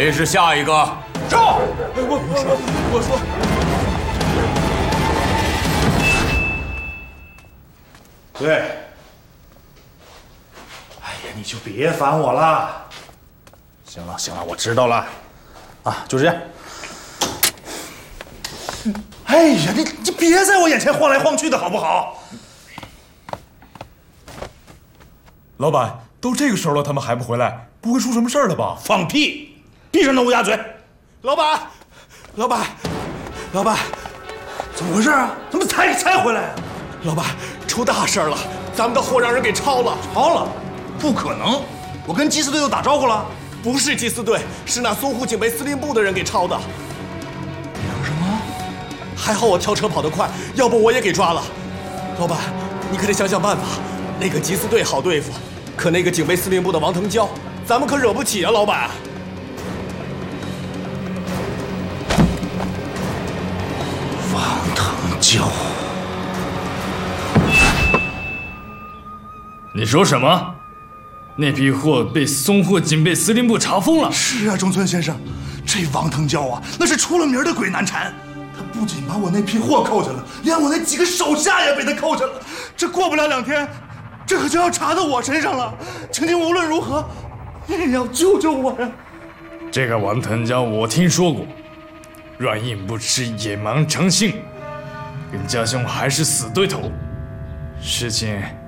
谁是下一个？ 是我说。对。哎呀，你就别烦我了。行了行了，我知道了。啊，就这样。哎呀，你别在我眼前晃来晃去的好不好？ 老板，都这个时候了，他们还不回来，不会出什么事儿了吧？ 放屁！闭上那乌鸦嘴！ 老板，老板，老板， 怎么回事啊？怎么才回来啊？ 老板，出大事了！咱们的货让人给抄了！ 抄了？不可能！我跟缉私队都打招呼了。 不是缉私队，是那淞沪警备司令部的人给抄的。 你说什么？ 还好我跳车跑得快，要不我也给抓了。老板，你可得想想办法。那个缉私队好对付，可那个警备司令部的王腾蛟，咱们可惹不起啊，老板。 王腾蛟， 你说什么？那批货被淞沪警备司令部查封了？ 是啊，中村先生，这王腾蛟啊，那是出了名的鬼难缠。他不仅把我那批货扣下了，连我那几个手下也被他扣下了。这过不了2天，这可就要查到我身上了。请您无论如何，您也要救救我呀！ 这个王腾蛟我听说过，软硬不吃，野蛮成性，跟家兄还是死对头。事情